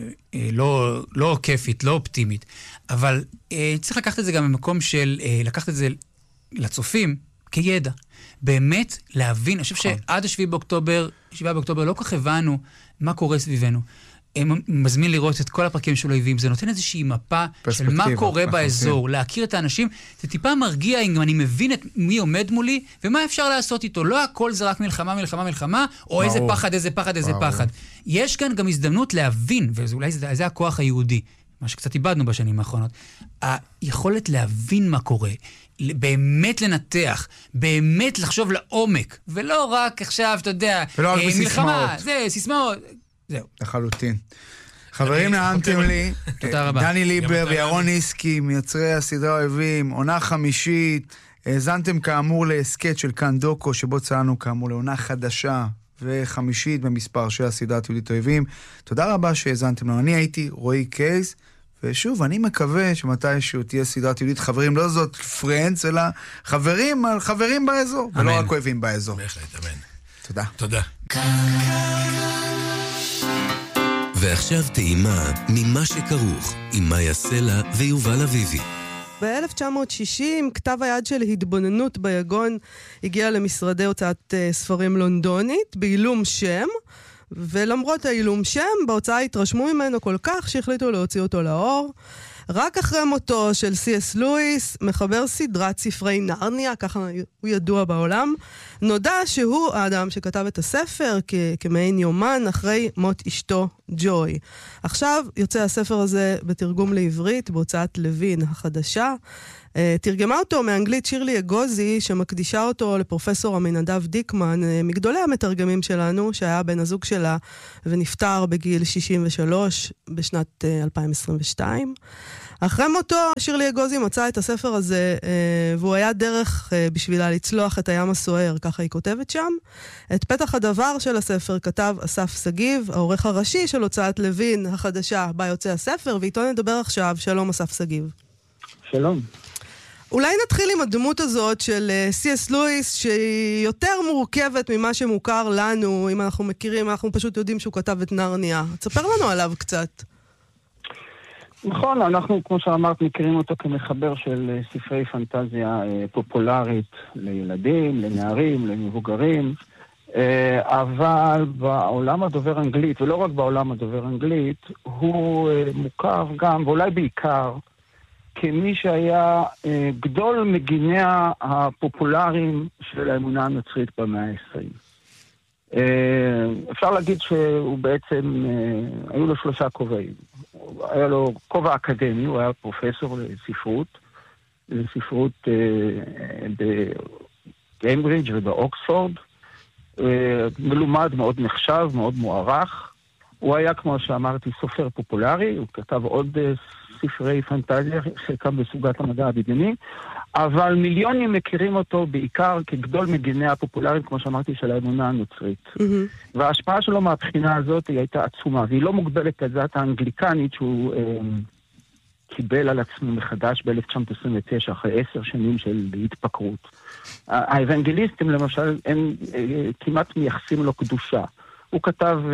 לא, לא כיפית, לא אופטימית, אבל אה, צריך לקחת את זה גם במקום של, אה, לקחת את זה לצופים כידע. באמת להבין, אני חושב שעד השביעי באוקטובר, שבעה באוקטובר, לא כך הבנו מה קורה סביבנו. מזמין לראות את כל הפרקים של אויבים, זה נותן איזושהי מפה של מה קורה באזור, להכיר את האנשים, זה טיפה מרגיע אם אני מבין את מי עומד מולי, ומה אפשר לעשות איתו. לא הכל זה רק מלחמה, מלחמה, מלחמה, או איזה פחד, איזה פחד, איזה פחד. יש כאן גם הזדמנות להבין, ואולי זה, זה הכוח היהודי, מה שקצת איבדנו בשנים האחרונות, היכולת להבין מה קורה, באמת לנתח, באמת לחשוב לעומק, ולא רק עכשיו, אתה יודע, מלחמה, זה, סיסמאות, זהו. לחלוטין. חברים, נעמתם לי. תודה רבה. דני ליבר וירון ניסקי, מייצרי הסדרה אוהבים, עונה חמישית. האזנתם כאמור להסקט של כאן דוקו, שבו ציינו כאמור לעונה חדשה וחמישית במספר של הסדרת יהודית אוהבים. תודה רבה שהאזנתם לנו. אני הייתי רועי קייס, ושוב, אני מקווה שמתישהו תהיה סדרת יהודית חברים, לא זאת פרנץ, אלא חברים על חברים באזור, ולא רק אוהבים באזור. בהחלט, אמן. תודה. תודה. ועכשיו טעימה ממה שכרוך עם מאיה סלע ויובל אביבי. ב-אלף תשע מאות שישים כתב היד של התבוננות ביגון הגיע למשרדי הוצאת ספרים לונדונית בעילום שם, ולמרות העילום שם, בהוצאה התרשמו ממנו כל כך שהחליטו להוציא אותו לאור. רק אחרי מותו של סי אס לואיס, מחבר סדרת ספרי נרניה, ככה הוא ידוע בעולם, נודע שהוא האדם שכתב את הספר כ- כמעין יומן אחרי מות אשתו ג'וי. עכשיו יוצא הספר הזה בתרגום לעברית, בהוצאת לוין החדשה. תרגמה אותו מאנגלית שירלי אגוזי, שמקדישה אותו לפרופסור עמינדב דיקמן, מגדולי המתרגמים שלנו, שהיה בן הזוג שלה ונפטר בגיל שישים ושלוש בשנת אלפיים עשרים ושתיים. אחרי מותו, שירלי אגוזי מצאה את הספר הזה, והוא היה דרך בשבילה לצלוח את הים הסוער, ככה היא כותבת שם. את פתח הדבר של הספר כתב אסף סגיב, העורך הראשי של הוצאת לוין החדשה, בה יוצא הספר, ואיתו נדבר עכשיו. שלום אסף סגיב. שלום. אולי נתחיל עם הדמות הזאת של סי אס לואיס, שהיא יותר מורכבת ממה שמוכר לנו, אם אנחנו מכירים, אנחנו פשוט יודעים שהוא כתב את נרניה. תספר לנו עליו קצת. נכון, אנחנו, כמו שאמרת, מכירים אותו כמחבר של ספרי פנטזיה פופולרית לילדים, לנערים, למבוגרים, אבל בעולם הדובר אנגלית, ולא רק בעולם הדובר אנגלית, הוא מוכר גם, ואולי בעיקר, כמי שהיה גדול מגיניה הפופולריים של האמונה הנוצרית במאה העשרים. אפשר להגיד שהוא בעצם, היו לו שלושה כובעים. היה לו כובע אקדמי, הוא היה פרופסור לספרות, לספרות בקיימברידג' ובאוקספורד, מלומד, מאוד נחשב, מאוד מוערך. הוא היה, כמו שאמרתי, סופר פופולרי, הוא כתב עוד ספרי פנטזיה, חלקם בסוגת המדע הבדיוני, אבל מיליונים מכירים אותו בעיקר כגדול מגיני הפופולריים, כמו שאמרתי, של האמונה הנוצרית. Mm-hmm. וההשפעה שלו מהבחינה הזאת היא הייתה עצומה, והיא לא מוגבלת לדת האנגליקנית שהוא אה, קיבל על עצמו מחדש ב-אלף תשע מאות עשרים ותשע, אחרי עשר שנים של התפקרות. האבנגליסטים למשל, הם אה, כמעט מייחסים לו קדושה. הוא כתב אה,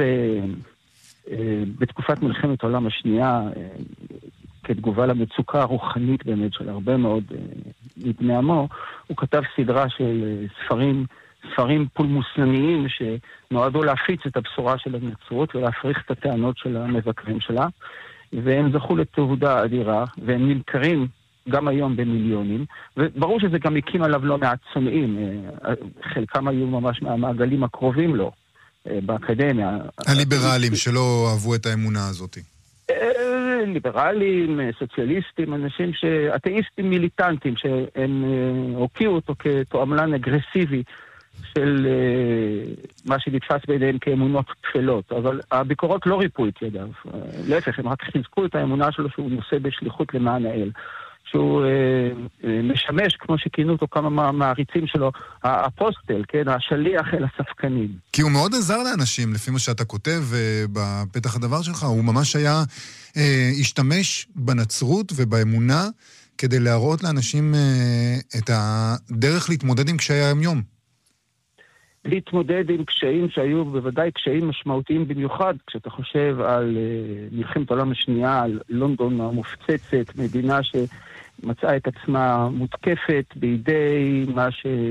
אה, בתקופת מלחמת העולם השנייה, אה, כתגובה למצוקה הרוחנית באמת של הרבה מאוד מבני עמו, הוא כתב סדרה של ספרים, ספרים פולמוסניים שנועדו להפיץ את הבשורה של הנצרות ולהפריך את הטענות של המבקרים שלה, והם זכו לתהודה אדירה, והם נמכרים גם היום במיליונים, וברור שזה גם הקים עליו לא מעט צונאים, חלקם היו ממש מהמעגלים הקרובים לו, באקדמיה. הליברלים שלא אהבו את האמונה הזאת. ליברלים, סוציאליסטים, אנשים שאתאיסטים מיליטנטים, שהם הוקיעו אותו כתועמלן אגרסיבי של מה שנתפס ביניהם כאמונות תפלות, אבל הביקורות לא ריפו את ידיו. להפך, הם רק חיזקו את האמונה שלו שהוא נושא בשליחות למען האל. שהוא אה, משמש, כמו שכינו אותו כמה מעריצים שלו, האפוסטל, כן, השליח אל הספקנים. כי הוא מאוד עזר לאנשים, לפי מה שאתה כותב אה, בפתח הדבר שלך, הוא ממש היה, אה, השתמש בנצרות ובאמונה, כדי להראות לאנשים אה, את הדרך להתמודד עם קשיי היום-יום. להתמודד עם קשיים שהיו בוודאי קשיים משמעותיים במיוחד, כשאתה חושב על אה, מלחמת העולם השנייה, על לונדון המופצצת, מדינה ש... מצאה את עצמה מותקפת בידי מה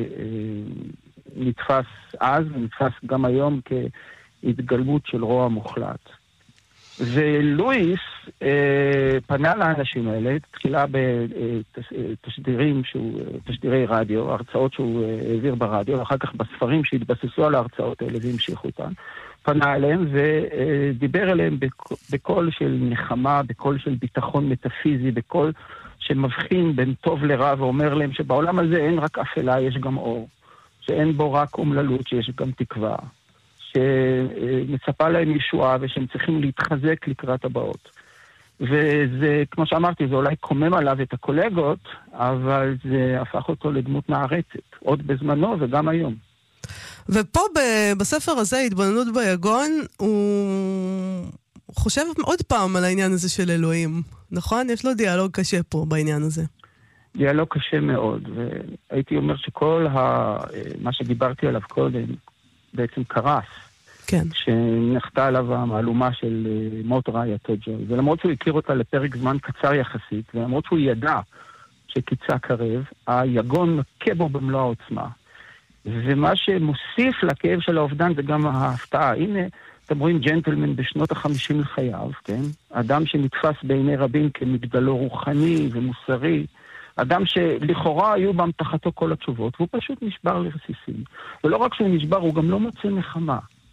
שנתפס אז, ונתפס גם היום כהתגלמות של רוע מוחלט. ולואיס אה, פנה לאנשים האלה, תחילה בתשדירים, שהוא, תשדירי רדיו, הרצאות שהוא העביר ברדיו, ואחר כך בספרים שהתבססו על ההרצאות האלה והמשיכו אותן. פנה אליהם ודיבר אליהם בקול של נחמה, בקול של ביטחון מטאפיזי, בקול שמבחין בין טוב לרע, ואומר להם שבעולם הזה אין רק אפלה, יש גם אור. שאין בו רק אומללות, שיש גם תקווה. שמצפה להם ישועה, ושהם צריכים להתחזק לקראת הבאות. וזה, כמו שאמרתי, זה אולי קומם עליו את הקולגות, אבל זה הפך אותו לדמות נערצת, עוד בזמנו וגם היום. ופה בספר הזה, התבוננות ביגון, הוא חושב עוד פעם על העניין הזה של אלוהים, נכון? יש לו דיאלוג קשה פה בעניין הזה. דיאלוג קשה מאוד, והייתי אומר שכל ה... מה שדיברתי עליו קודם בעצם קרס. כן. שנחתה עליו המעלומה של מות רעייתו ג'וי. ולמרות שהוא הכיר אותה לפרק זמן קצר יחסית, ולמרות שהוא ידע שקיצה קרב, היגון מכה בו במלוא העוצמה. ומה שמוסיף לכאב של האובדן זה גם ההפתעה. הנה, אתם רואים ג'נטלמן בשנות החמישים לחייו, כן? אדם שנתפס בעיני רבים כמגדלו רוחני ומוסרי, אדם שלכאורה היו באמתחתו כל התשובות, והוא פשוט נשבר לרסיסים. ולא רק שהוא נשבר, הוא גם לא מוצא נחמה.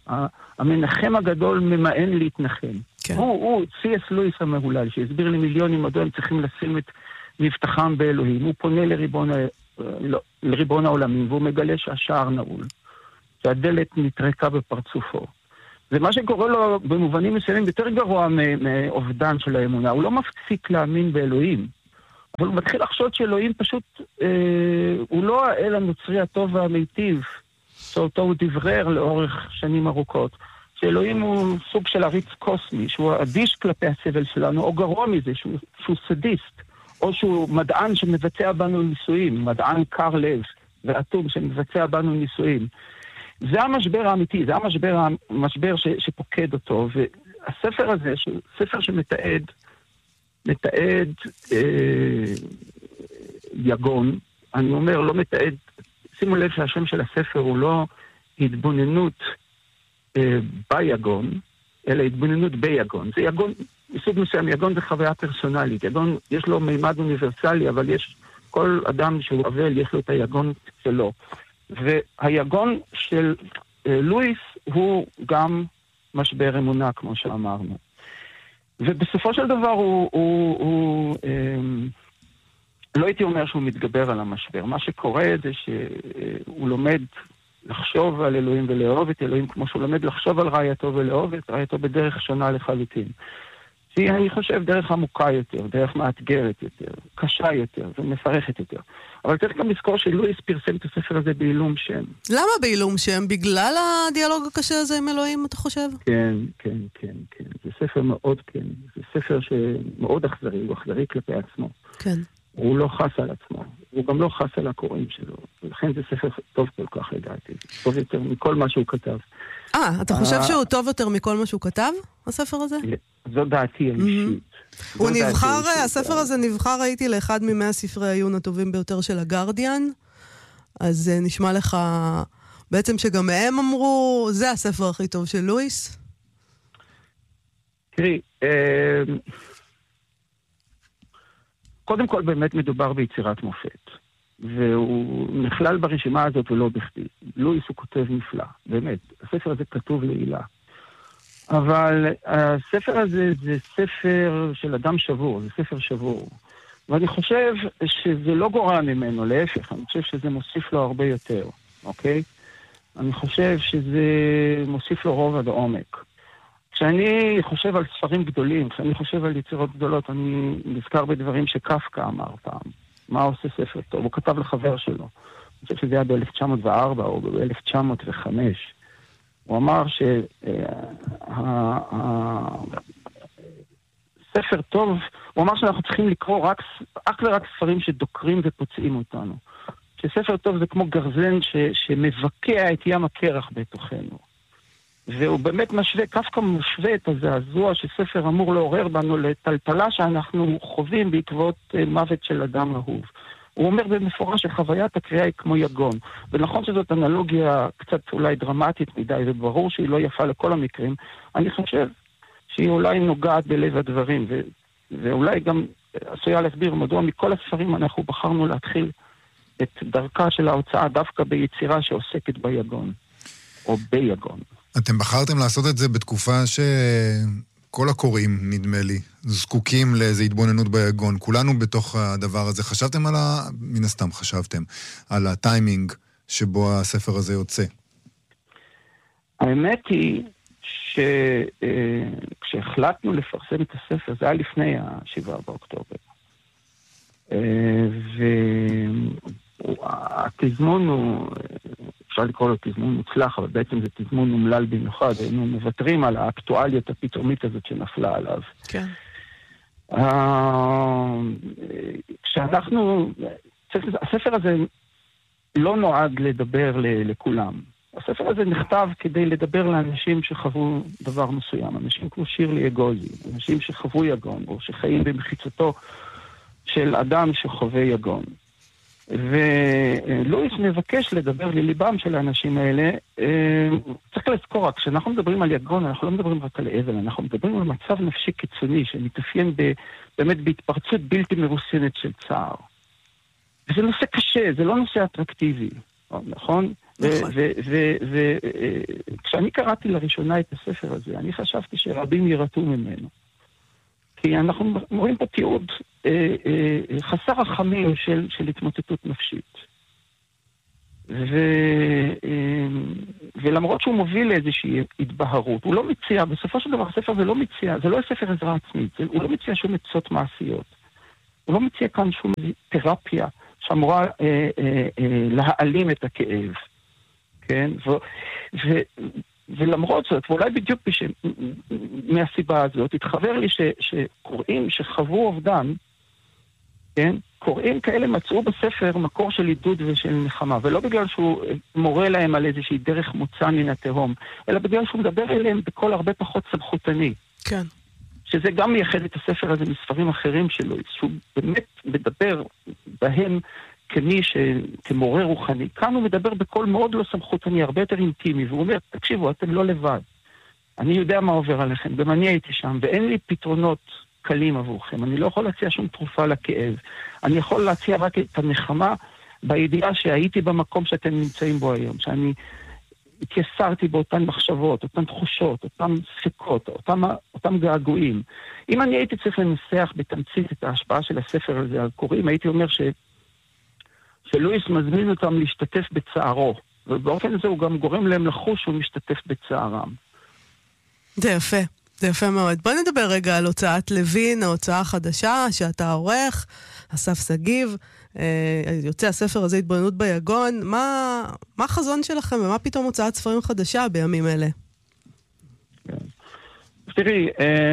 המנחם הגדול ממאן להתנחם. כן. הוא, הוא, סי אס לואיס המהולל, שהסביר למיליונים מדוע הם צריכים לשים את מבטחם באלוהים. הוא פונה לריבון, לא, לריבון העולמים, והוא מגלה שהשער נעול, שהדלת נטרקה בפרצופו. ומה שקורה לו במובנים מסוימים יותר גרוע מאובדן של האמונה. הוא לא מפסיק להאמין באלוהים, אבל הוא מתחיל לחשוד שאלוהים פשוט, אה, הוא לא האל הנוצרי הטוב והמיטיב, שאותו הוא דברר לאורך שנים ארוכות. שאלוהים הוא סוג של עריץ קוסמי, שהוא אדיש כלפי הסבל שלנו, או גרוע מזה, שהוא, שהוא סדיסט, או שהוא מדען שמבצע בנו ניסויים, מדען קר לב ואטום שמבצע בנו ניסויים. זה המשבר האמיתי, זה המשבר, המשבר ש, שפוקד אותו, והספר הזה, ספר שמתעד, מתעד אה, יגון, אני אומר, לא מתעד, שימו לב שהשם של הספר הוא לא התבוננות אה, ביגון, אלא התבוננות ביגון. זה יגון, מסוג מסוים, יגון זה חוויה פרסונלית, יגון יש לו מימד אוניברסלי, אבל יש, כל אדם שהוא אבל יש לו את היגון שלו. והיגון של אה, לואיס הוא גם משבר אמונה, כמו שאמרנו. ובסופו של דבר הוא, הוא, הוא אה, לא הייתי אומר שהוא מתגבר על המשבר. מה שקורה זה שהוא לומד לחשוב על אלוהים ולאהוב את אלוהים, כמו שהוא לומד לחשוב על רעייתו ולאהוב את רעייתו בדרך שונה לחלוטין. שהיא, אני חושב, דרך עמוקה יותר, דרך מאתגרת יותר, קשה יותר ומפרכת יותר. אבל צריך גם לזכור שלואיס פרסם את הספר הזה בעילום שם. למה בעילום שם? בגלל הדיאלוג הקשה הזה עם אלוהים, אתה חושב? כן, כן, כן, כן. זה ספר מאוד כן. זה ספר שמאוד אכזרי, הוא אכזרי כלפי עצמו. כן. הוא לא חס על עצמו. הוא גם לא חס על הקוראים שלו. ולכן זה ספר טוב כל כך, לדעתי. טוב יותר מכל מה שהוא כתב. אה, אתה חושב שהוא טוב יותר מכל מה שהוא כתב, הספר הזה? זו דעתי האישית. הוא נבחר, הספר הזה נבחר, הייתי לאחד ממאה ספרי העיון הטובים ביותר של הגרדיאן, אז נשמע לך בעצם שגם הם אמרו, זה הספר הכי טוב של לואיס? תראי, קודם כל באמת מדובר ביצירת מופת, והוא נכלל ברשימה הזאת ולא בכדי. לואיס הוא כותב נפלא, באמת. הספר הזה כתוב לעילה. אבל הספר הזה זה ספר של אדם שבור, זה ספר שבור. ואני חושב שזה לא גורע ממנו, להפך, אני חושב שזה מוסיף לו הרבה יותר, אוקיי? אני חושב שזה מוסיף לו רובד עומק. כשאני חושב על ספרים גדולים, כשאני חושב על יצירות גדולות, אני נזכר בדברים שקפקא אמר פעם. מה עושה ספר טוב? הוא כתב לחבר שלו. אני חושב שזה היה ב-אלף תשע מאות וארבע או ב-אלף תשע מאות וחמש. הוא אמר שספר טוב, הוא אמר שאנחנו צריכים לקרוא רק, רק ורק ספרים שדוקרים ופוצעים אותנו. שספר טוב זה כמו גרזן ש, שמבקע את ים הקרח בתוכנו. והוא באמת משווה, קפקא משווה את הזעזוע שספר אמור לעורר בנו לטלטלה שאנחנו חווים בעקבות מוות של אדם אהוב. הוא אומר במפורש שחוויית הקריאה היא כמו יגון. ונכון שזאת אנלוגיה קצת אולי דרמטית מדי, וברור שהיא לא יפה לכל המקרים. אני חושב שהיא אולי נוגעת בלב הדברים, ו- ואולי גם עשויה להסביר מדוע מכל הספרים אנחנו בחרנו להתחיל את דרכה של ההוצאה דווקא ביצירה שעוסקת ביגון, או ביגון. אתם בחרתם לעשות את זה בתקופה ש... כל הקוראים, נדמה לי, זקוקים לאיזו התבוננות ביגון. כולנו בתוך הדבר הזה. חשבתם על ה... מן הסתם חשבתם, על הטיימינג שבו הספר הזה יוצא. האמת היא שכשהחלטנו לפרסם את הספר, זה היה לפני השבעה באוקטובר. והתזמון הוא, אפשר לקרוא לו תזמון מוצלח, אבל בעצם זה תזמון אומלל במיוחד. היינו מוותרים על האקטואליות הפתאומית הזאת שנפלה עליו. כן. כשאנחנו, הספר הזה לא נועד לדבר לכולם. הספר הזה נכתב כדי לדבר לאנשים שחוו דבר מסוים. אנשים כמו שירלי אגוזי, אנשים שחוו יגון, או שחיים במחיצתו של אדם שחווה יגון. ולואיס מבקש לדבר לליבם של האנשים האלה. צריך לזכור, כשאנחנו מדברים על יגון, אנחנו לא מדברים רק על אבל, אנחנו מדברים על מצב נפשי קיצוני, שמתאפיין באמת בהתפרצות בלתי מרוסנת של צער. וזה נושא קשה, זה לא נושא אטרקטיבי, נכון? וכשאני קראתי לראשונה את הספר הזה, אני חשבתי שרבים ירתו ממנו. כי אנחנו רואים פה תיעוד חסר רחמים של התמוטטות נפשית. ולמרות שהוא מוביל לאיזושהי התבהרות, הוא לא מציע, בסופו של דבר הספר זה לא מציע, זה לא ספר עזרה עצמית, הוא לא מציע שום עצות מעשיות. הוא לא מציע כאן שום תרפיה שאמורה אה, אה, אה, להעלים את הכאב, כן? ו, ו, ולמרות זאת, ואולי בדיוק בשם, מהסיבה הזאת, התחבר לי ש, שקוראים שחוו אובדן, כן? קוראים כאלה מצאו בספר מקור של עידוד ושל נחמה, ולא בגלל שהוא מורה להם על איזושהי דרך מוצא מן התהום, אלא בגלל שהוא מדבר אליהם בכל הרבה פחות סמכותני. כן. שזה גם מייחד את הספר הזה מספרים אחרים שלו, שהוא באמת מדבר בהם כמי ש... כמורה רוחני. כאן הוא מדבר בקול מאוד לא סמכותני, הרבה יותר אינטימי, והוא אומר, תקשיבו, אתם לא לבד. אני יודע מה עובר עליכם, גם אני הייתי שם, ואין לי פתרונות קלים עבורכם. אני לא יכול להציע שום תרופה לכאב. אני יכול להציע רק את הנחמה בידיעה שהייתי במקום שאתם נמצאים בו היום, שאני התייסרתי באותן מחשבות, אותן תחושות, אותן ספקות, אותם, אותם געגועים. אם אני הייתי צריך לנסח בתמצית את ההשפעה של הספר הזה על קוראים, הייתי אומר ש... שלואיס מזמין אותם להשתתף בצערו, ובאופן הזה הוא גם גורם להם לחוש שהוא משתתף בצערם. זה יפה, זה יפה מאוד. בוא נדבר רגע על הוצאת לוין, ההוצאה החדשה שאתה עורך, אסף סגיב, יוצא הספר הזה התבוננות ביגון. מה, מה החזון שלכם ומה פתאום הוצאת ספרים חדשה בימים אלה? תראי,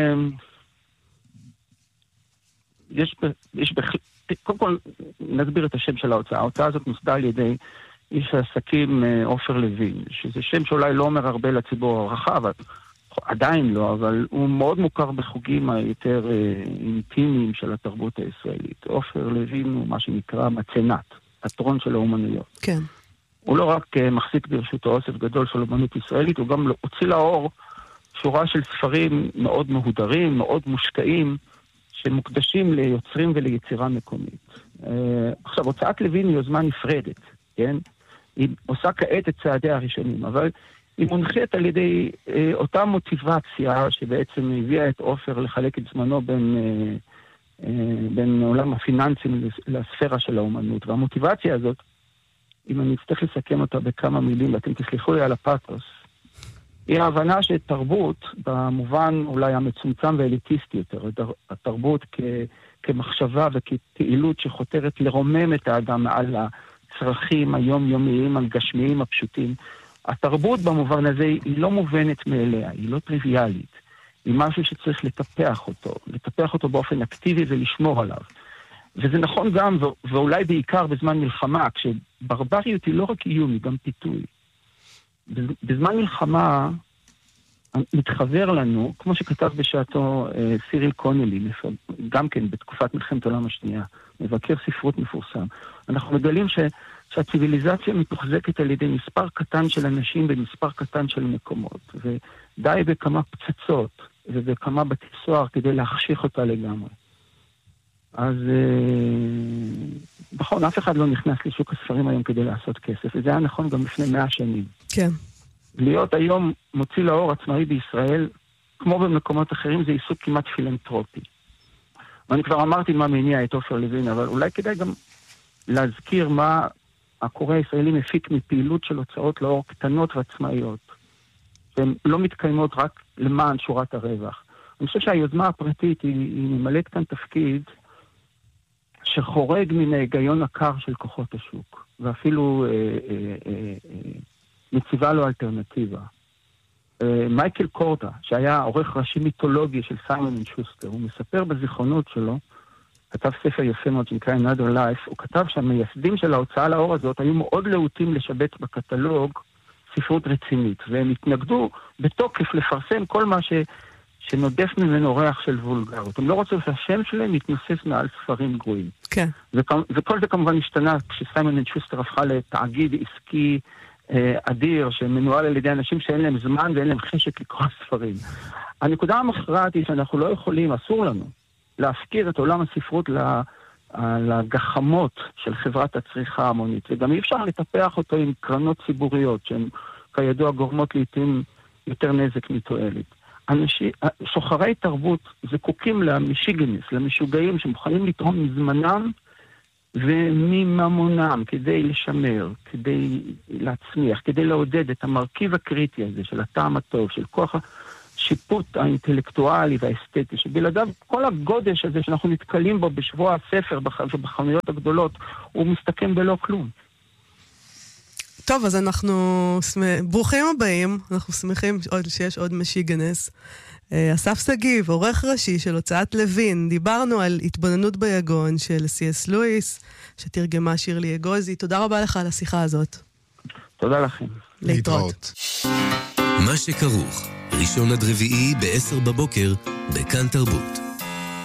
יש, יש בכלל, קודם כל נסביר את השם של ההוצאה. ההוצאה הזאת נוסדה על ידי איש העסקים עופר לוין, שזה שם שאולי לא אומר הרבה לציבור הרחב, עדיין לא, אבל הוא מאוד מוכר בחוגים היותר אינטימיים של התרבות הישראלית. עופר לוין הוא מה שנקרא מצנת, הטרון של האומנויות. כן. הוא לא רק מחזיק ברשותו אוסף גדול של אומנות ישראלית, הוא גם הוציא לאור שורה של ספרים מאוד מהודרים, מאוד מושקעים, שמוקדשים ליוצרים וליצירה מקומית. עכשיו, הוצאת לוין היא יוזמה נפרדת, כן? היא עושה כעת את צעדיה הראשונים, אבל היא מונחית על ידי אה, אותה מוטיבציה שבעצם הביאה את עופר לחלק את זמנו בין, אה, אה, בין עולם הפיננסים לספירה של האומנות. והמוטיבציה הזאת, אם אני אצטרך לסכם אותה בכמה מילים, ואתם תסליחו לי על הפאתוס, היא ההבנה שתרבות, במובן אולי המצומצם ואליטיסטי יותר, התרבות כ, כמחשבה וכפעילות שחותרת לרומם את האדם מעל הצרכים היומיומיים, הגשמיים, הפשוטים, התרבות במובן הזה היא לא מובנת מאליה, היא לא טריוויאלית. היא משהו שצריך לטפח אותו, לטפח אותו באופן אקטיבי ולשמור עליו. וזה נכון גם, ואולי בעיקר בזמן מלחמה, כשברבריות היא לא רק איום, היא גם פיתוי. בזמן מלחמה מתחבר לנו, כמו שכתב בשעתו אה, סיריל קונלי, גם כן בתקופת מלחמת העולם השנייה, מבקר ספרות מפורסם, אנחנו מגלים ש... שהציביליזציה מתוחזקת על ידי מספר קטן של אנשים במספר קטן של מקומות, ודי בכמה פצצות ובכמה בתי סוהר כדי להחשיך אותה לגמרי. אז נכון, אף אחד לא נכנס לשוק הספרים היום כדי לעשות כסף, וזה היה נכון גם לפני מאה שנים. כן. להיות היום מוציא לאור עצמאי בישראל, כמו במקומות אחרים, זה עיסוק כמעט פילנטרופי. ואני כבר אמרתי מה מניע את עופר לוין, אבל אולי כדאי גם להזכיר מה הקורא הישראלי מפיק מפעילות של הוצאות לאור קטנות ועצמאיות, שהן לא מתקיימות רק למען שורת הרווח. אני חושב שהיוזמה הפרטית היא, היא ממלאת כאן תפקיד שחורג מן ההיגיון הקר של כוחות השוק, ואפילו אה, אה, אה, אה, מציבה לו אלטרנטיבה. אה, מייקל קורטה, שהיה עורך ראשי מיתולוגי של סיימון אנד שוסטר, הוא מספר בזיכרונות שלו, כתב ספר יפה מאוד שנקרא Another Life, הוא כתב שהמייסדים של ההוצאה לאור הזאת היו מאוד להוטים לשבץ בקטלוג ספרות רצינית, והם התנגדו בתוקף לפרסם כל מה ש... שנודף ממנו ריח של וולגרות. הם לא רוצים שהשם שלהם יתנוסס מעל ספרים גרועים. כן. וכ... וכל זה כמובן השתנה כשסיימון אנד שוסטר הפכה לתאגיד עסקי אה, אדיר, שמנוהל על ידי אנשים שאין להם זמן ואין להם חשק לקרוא ספרים. הנקודה המכרעת היא שאנחנו לא יכולים, אסור לנו, להפקיר את עולם הספרות על הגחמות של חברת הצריכה המונית, וגם אי אפשר לטפח אותו עם קרנות ציבוריות, שהן כידוע גורמות לעתים יותר נזק מתועלת. אנשים, סוחרי תרבות זקוקים למישיגניס, למשוגעים שמוכנים לתרום מזמנם ומממונם כדי לשמר, כדי להצמיח, כדי לעודד את המרכיב הקריטי הזה של הטעם הטוב, של כוח השיפוט האינטלקטואלי והאסתטי, שבלעדיו כל הגודש הזה שאנחנו נתקלים בו בשבוע הספר ובחנויות הגדולות, הוא מסתכם בלא כלום. טוב, אז אנחנו ברוכים הבאים, אנחנו שמחים שיש עוד משיגנס. אסף סגיב, עורך ראשי של הוצאת לוין, דיברנו על התבוננות ביגון של סי אס לואיס, שתרגמה שירלי אגוזי. תודה רבה לך על השיחה הזאת. תודה לכם. להתראות. מה שכרוך, ראשון עד רביעי ב-עשר בבוקר, בכאן תרבות.